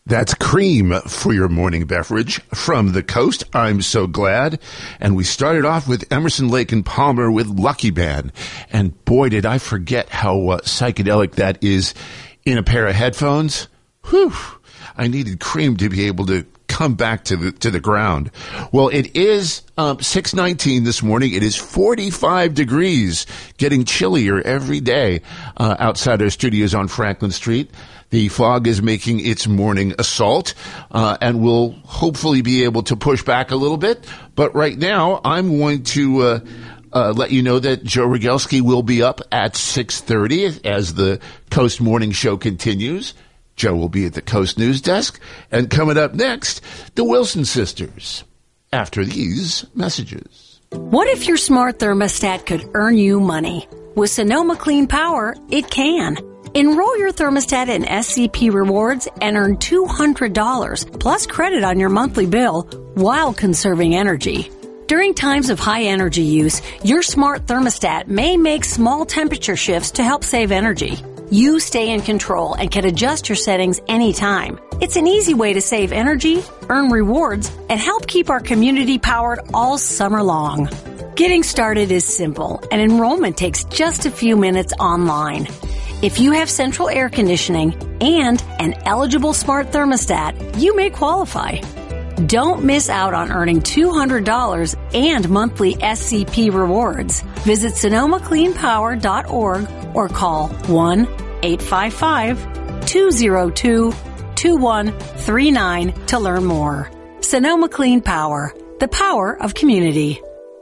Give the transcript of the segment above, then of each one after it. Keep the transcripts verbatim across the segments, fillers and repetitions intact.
That's Cream for your morning beverage from the coast. I'm so glad. And we started off with Emerson, Lake and Palmer with Lucky Man. And boy, did I forget how uh, psychedelic that is in a pair of headphones. Whew. I needed Cream to be able to come back to the to the ground. Well, it is um, six nineteen this morning. It is forty-five degrees, getting chillier every day uh, outside our studios on Franklin Street. The fog is making its morning assault, uh, and we'll hopefully be able to push back a little bit. But right now, I'm going to uh, uh, let you know that Joe Rogelski will be up at six thirty as the Coast Morning Show continues. Joe will be at the Coast News Desk. And coming up next, the Wilson Sisters, after these messages. What if your smart thermostat could earn you money? With Sonoma Clean Power, it can. Enroll your thermostat in S C P Rewards and earn two hundred dollars plus credit on your monthly bill while conserving energy. During times of high energy use, your smart thermostat may make small temperature shifts to help save energy. You stay in control and can adjust your settings anytime. It's an easy way to save energy, earn rewards, and help keep our community powered all summer long. Getting started is simple, and enrollment takes just a few minutes online. If you have central air conditioning and an eligible smart thermostat, you may qualify. Don't miss out on earning two hundred dollars and monthly S C P rewards. Visit Sonoma Clean Power dot org or call one eight five five, two zero two, two one three nine to learn more. Sonoma Clean Power, the power of community.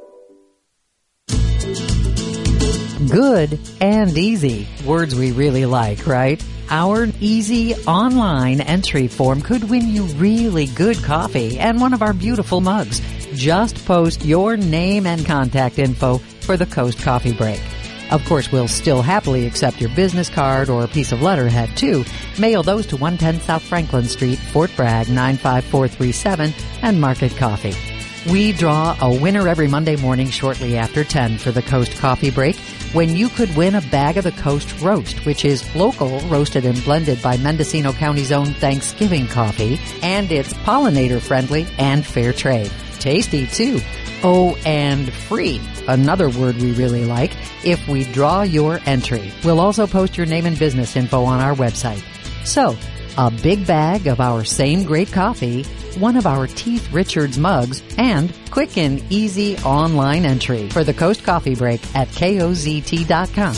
Good and easy. Words we really like, right? Our easy online entry form could win you really good coffee and one of our beautiful mugs. Just post your name and contact info for the Coast Coffee Break. Of course, we'll still happily accept your business card or a piece of letterhead, too. Mail those to one ten South Franklin Street, Fort Bragg, nine five four three seven, and Market Coffee. We draw a winner every Monday morning shortly after ten for the Coast Coffee Break, when you could win a bag of the Coast Roast, which is local, roasted and blended by Mendocino County's own Thanksgiving coffee, and it's pollinator-friendly and fair trade. Tasty, too. Oh, and free, another word we really like, if we draw your entry. We'll also post your name and business info on our website. So, a big bag of our same great coffee, one of our Teeth Richards mugs, and quick and easy online entry for the Coast Coffee Break at K O Z T dot com.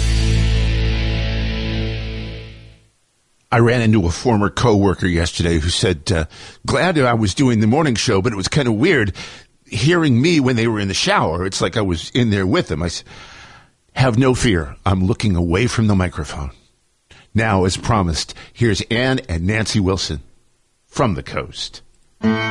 I ran into a former coworker yesterday who said, uh, glad I was doing the morning show, but it was kind of weird hearing me when they were in the shower. It's like I was in there with them. I said, have no fear. I'm looking away from the microphone. Now, as promised, here's Ann and Nancy Wilson from the coast.